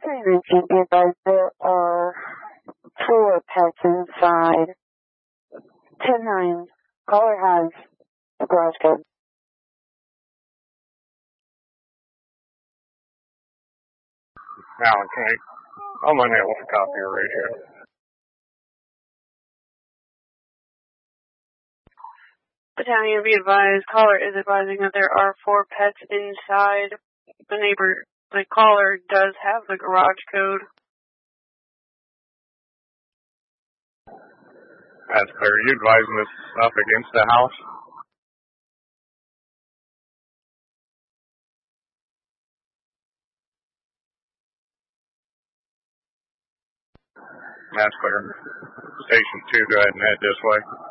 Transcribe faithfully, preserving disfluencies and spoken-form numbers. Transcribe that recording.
Station, be advised there are four pets inside. ten nine, caller has the garage code. Alan, can I, I'm unable to copy your radio. Battalion, be advised, caller is advising that there are four pets inside. The neighbor, the caller does have the garage code. That's clear. Are you advising this up against the house? That's clear. Station two, go ahead and head this way.